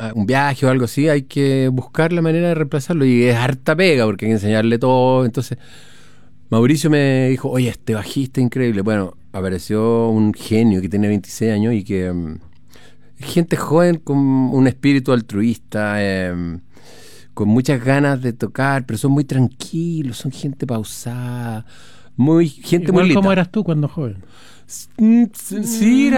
un viaje o algo así, hay que buscar la manera de reemplazarlo. Y es harta pega porque hay que enseñarle todo. Entonces, Mauricio me dijo, oye, este bajista increíble. Bueno, apareció un genio que tiene 26 años y que... gente joven con un espíritu altruista, con muchas ganas de tocar, pero son muy tranquilos, son gente pausada, gente Igual muy como lita. eras tú cuando joven. Sí,